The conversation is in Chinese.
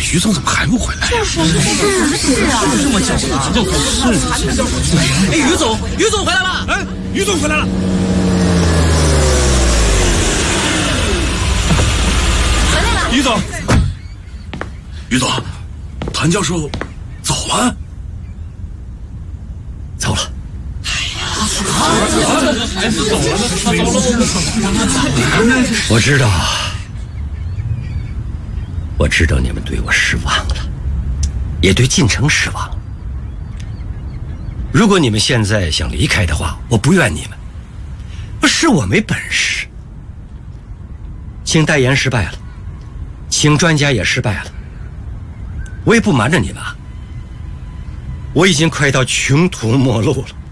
于总怎么还不回来？ 就是啊， 这么久了，就是。哎，于总回来了！哎，于总回来了！于总，谭教授走了。 走了。我知道你们对我失望了，也对进城失望。如果你们现在想离开的话，我不怨你们，不是我没本事。请代言失败了，请专家也失败了，我也不瞒着你们啊，我已经快到穷途末路了。